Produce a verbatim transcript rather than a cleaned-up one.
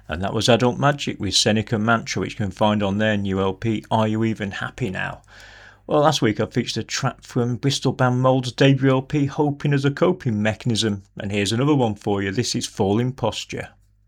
And that was Adult Magic with Seneca Mantra, which you can find on their new L P, Are You Even Happy Now? Well, last week I featured a track from Bristol band Mould's debut L P, Hoping as a Coping Mechanism, and here's another one for you. This is Falling Posture.